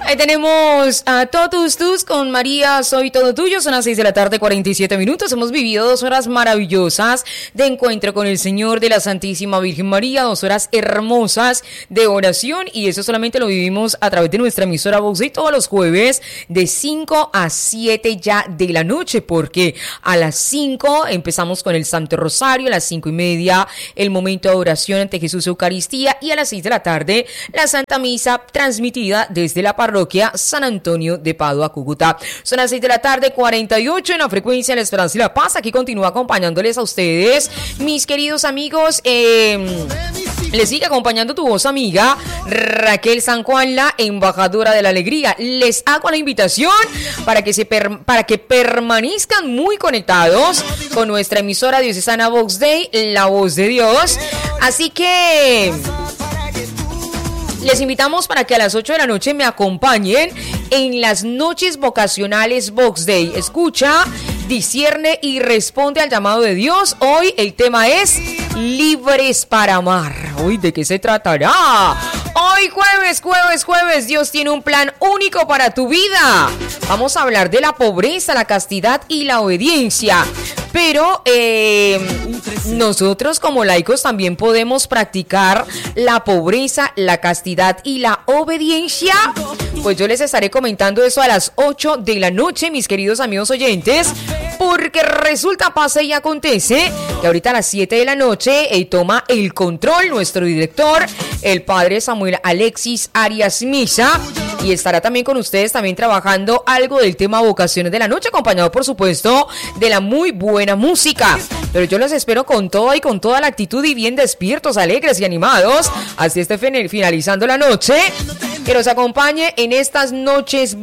Ahí tenemos a Totus Tus con María, soy todo tuyo. Son las 6 de la tarde, 47 minutos. Hemos vivido 2 horas maravillosas de encuentro con el Señor de la Santísima Virgen María, 2 horas hermosas de oración, y eso solamente lo vivimos a través de nuestra emisora Vox Day todos los jueves de 5 a 7 ya de la noche, porque a las 5 empezamos con el Santo Rosario, a las 5:30 el momento de oración ante Jesús Eucaristía, y a las 6 de la tarde la Santa Misa transmitida desde la parroquia San Antonio de Padua, Cúcuta. Son las 6 de la tarde, 48 en la frecuencia de la Esperanza y la Paz. Aquí continúa acompañándoles a ustedes, mis queridos amigos. Les sigue acompañando tu voz amiga Raquel San Juan, la embajadora de la alegría. Les hago la invitación para que permanezcan muy conectados con nuestra emisora diocesana Vox Day, la voz de Dios. Así que les invitamos para que a las 8 de la noche me acompañen en las noches vocacionales Vox Day. Escucha, discierne y responde al llamado de Dios. Hoy el tema es Libres para Amar. Uy, ¿de qué se tratará? Hoy jueves, Dios tiene un plan único para tu vida. Vamos a hablar de la pobreza, la castidad y la obediencia. Pero nosotros como laicos también podemos practicar la pobreza, la castidad y la obediencia. Pues yo les estaré comentando eso a las 8 de la noche, mis queridos amigos oyentes, porque resulta, pasa y acontece que ahorita a las 7 de la noche toma el control nuestro director, el padre Samuel Alexis Arias Misa, y estará también con ustedes también trabajando algo del tema vocaciones de la noche, acompañado por supuesto de la muy buena música. Pero yo los espero con toda la actitud y bien despiertos, alegres y animados, así esté finalizando la noche, que nos acompañe en estas noches